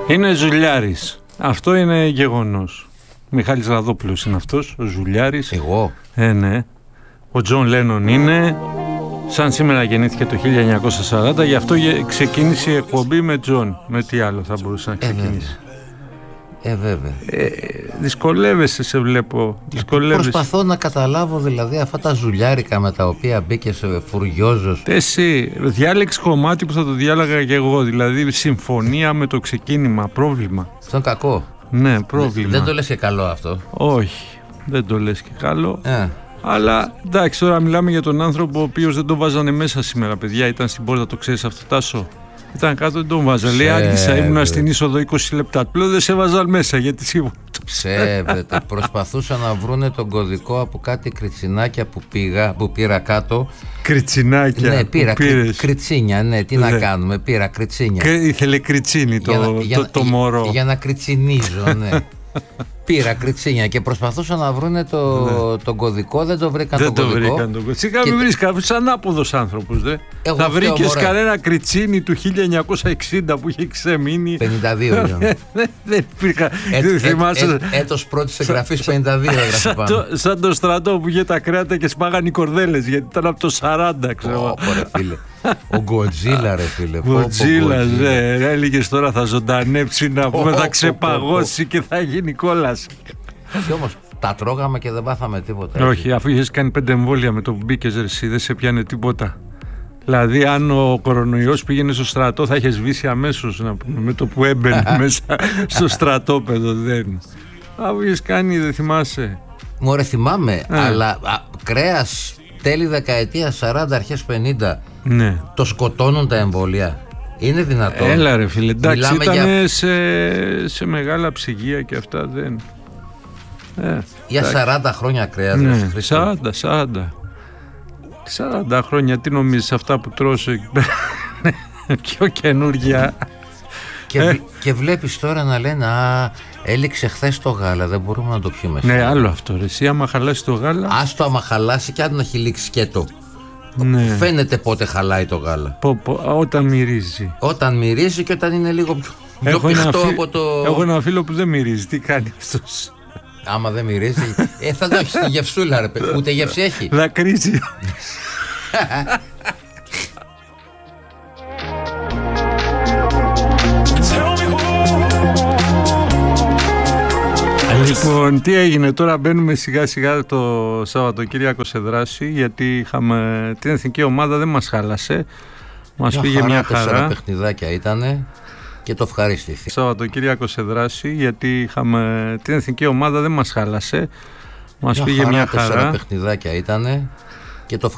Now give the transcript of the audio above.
Είναι Ζουλιάρης. Αυτό είναι γεγονός. Μιχάλης Ραδόπουλος είναι αυτός, ο Ζουλιάρης. Εγώ. Ναι. Ο Τζον Λένον είναι. Σαν σήμερα γεννήθηκε το 1940, γι' αυτό ξεκίνησε η εκπομπή με Τζον. Με τι άλλο θα μπορούσε να ξεκινήσει. Βέβαια. Δυσκολεύεσαι, σε βλέπω. Προσπαθώ να καταλάβω δηλαδή αυτά τα ζουλιάρικα με τα οποία μπήκε σε φουριόζος. Εσύ διάλεξε κομμάτι που θα το διάλεγα και εγώ. Δηλαδή συμφωνία με το ξεκίνημα. Πρόβλημα. Αυτό είναι κακό. Ναι, πρόβλημα. Δεν το λες και καλό αυτό. Όχι, δεν το λες και καλό. Αλλά εντάξει, τώρα μιλάμε για τον άνθρωπο ο οποίος δεν τον βάζανε μέσα σήμερα, παιδιά. Ήταν στην πόρτα, το ξέρεις αυτό, Τάσο. Ήταν κάτω, δεν τον βάζανε. Λέει, άργησα, ήμουνα στην είσοδο 20 λεπτά. Πλέον δεν σε βάζαν μέσα, γιατί σίγουρα το ψεύδεται. Προσπαθούσαν να βρούνε τον κωδικό από κάτι κριτσινάκια που πήρα κάτω. Κριτσινάκια. Ναι, πήρα κριτσίνια, ναι, τι να κάνουμε, πήρα κριτσίνια. Ήθελε κριτσίνι το μωρό. Για να κριτσινίζω, ναι. Πήρα κριτσίνια και προσπαθούσαν να βρούνε τον κωδικό, δεν το βρήκαν τον κωδικό. Σιγά μην βρεις κάποιος ανάποδος άνθρωπος, δε. Θα βρήκες κανένα κριτσίνι του 1960 που είχε ξεμείνει. 52 ήταν. Δεν υπήρχα. Έτος πρώτης εγγραφής 52 έγραφε πάνω. Σαν το στρατό που είχε τα κρέατα και σπάγαν οι κορδέλες, γιατί ήταν από το 40, ξέρω. Ωραία, φίλε. Ο Γκοτζίλα, ρε φίλε. Γκοτζίλα, ναι. Έλεγες τώρα θα ζωντανέψει, να πούμε, θα ξεπαγώσει και θα γίνει κόλαση. Και όμως τα τρώγαμε και δεν πάθαμε τίποτα. Όχι, αφού είχες κάνει 5 εμβόλια με το που μπήκες, εσύ δεν σε πιάνε τίποτα. Δηλαδή, αν ο κορονοϊός πήγαινε στο στρατό, θα είχε σβήσει αμέσως, να πούμε, με το που έμπαινε μέσα στο στρατόπεδο. Αφού είχες κάνει, δεν θυμάσαι. Μωρέ, θυμάμαι, αλλά κρέας τέλη δεκαετία 40, αρχές 50. Ναι. Το σκοτώνουν τα εμβόλια. Είναι δυνατόν? Έλα ρε φίλε, εντάξει, ήταν σε μεγάλα ψυγεία και αυτά δεν. Για 40 χρόνια κρέας. Ναι, 40 χρόνια, τι νομίζεις αυτά που τρως εκεί πέρα? Πιο καινούργια. Και βλέπεις τώρα να λένε έληξε χθες το γάλα, δεν μπορούμε να το πιούμε. Ναι, άλλο αυτό ρε, εσύ άμα χαλάσει το γάλα. Άστο άμα χαλάσει και αν έχει λήξει σκέτο. Ναι. Φαίνεται πότε χαλάει το γάλα. Όταν μυρίζει. Όταν μυρίζει και όταν είναι λίγο πιο πιχτό από το... Έχω ένα φίλο που δεν μυρίζει, τι κάνει αυτός? Άμα δεν μυρίζει, θα το έχει στη γευσούλα ρε παιδί. Ούτε γεύση έχει. Δακρύζει. Λοιπόν, τι έγινε τώρα? Μπαίνουμε σιγά σιγά το Σαββατοκύριακο σε δράση, γιατί είχαμε την εθνική ομάδα, δεν μας χάλασε. Μας πήγε μια χαρά. 4 παιχνιδάκια ήτανε και το ευχαρίστηθη. Σαββατοκύριακο σε δράση, γιατί είχαμε την εθνική ομάδα, δεν μας χάλασε. Μας πήγε μια χαρά. 4 παιχνιδάκια ήτανε και το